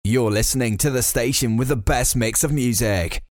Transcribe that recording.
You're listening to the station with the best mix of music.